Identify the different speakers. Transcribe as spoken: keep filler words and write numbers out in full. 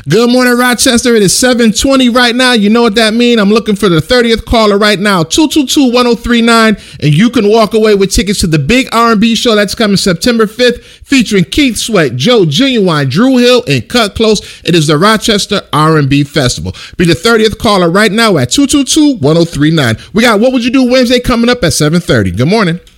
Speaker 1: Good morning, Rochester. It is seven twenty right now. You know what that means. I'm looking for the thirtieth caller right now, two two two, one oh three nine, and you can walk away with tickets to the big R and B show that's coming September fifth, featuring Keith Sweat, Joe Genuine, Drew Hill, and Cut Close. It is the Rochester R and B Festival. Be the thirtieth caller right now at two two two, one oh three nine. We got What Would You Do Wednesday coming up at seven thirty. Good morning.